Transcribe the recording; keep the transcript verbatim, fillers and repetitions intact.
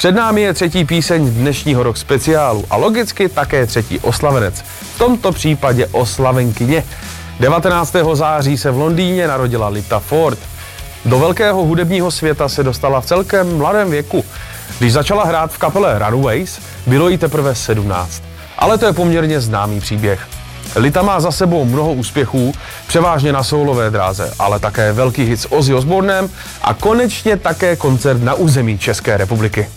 Před námi je třetí píseň dnešního rock speciálu a logicky také třetí oslavenec. V tomto případě oslavenkyně. devatenáctého září se v Londýně narodila Lita Ford. Do velkého hudebního světa se dostala v celkem mladém věku. Když začala hrát v kapele Runaways, bylo jí teprve sedmnáct. Ale to je poměrně známý příběh. Lita má za sebou mnoho úspěchů, převážně na soulové dráze, ale také velký hit s Ozzy Osbournem a konečně také koncert na území České republiky.